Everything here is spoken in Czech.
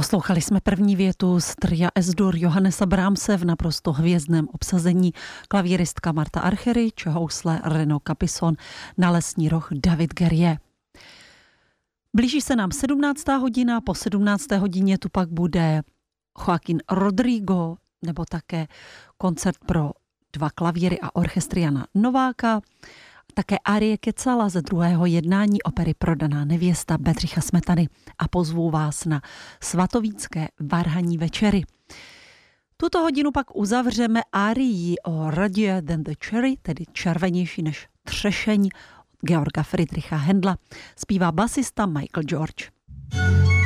Poslouchali jsme první větu z tria Es-dur Johannesa Brahmse v naprosto hvězdném obsazení, klavíristka Marta Argerich, housle Renaud Capison, na lesní roh David Guerrier. Blíží se nám 17. hodina, po 17. hodině tu pak bude Joaquín Rodrigo, nebo také koncert pro 2 klavíry a orchestr Jana Nováka, také árie Kecala ze druhého jednání opery Prodaná nevěsta Bedřicha Smetany a pozvu vás na svatovícké varhanní večery. Tuto hodinu pak uzavřeme árií o Redder than the Cherry, tedy červenější než třešeň od Georga Friedricha Händla. Zpívá basista Michael George.